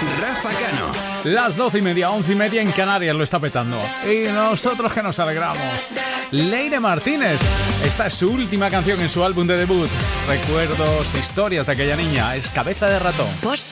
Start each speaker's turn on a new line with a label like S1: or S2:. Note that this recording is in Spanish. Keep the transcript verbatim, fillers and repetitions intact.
S1: Rafa Cano.
S2: Las doce y media, once y media en Canarias lo está petando. Y nosotros que nos alegramos. Leire Martínez. Esta es su última canción en su álbum de debut. Recuerdos, historias de aquella niña. Es Cabeza de Ratón.
S3: Pues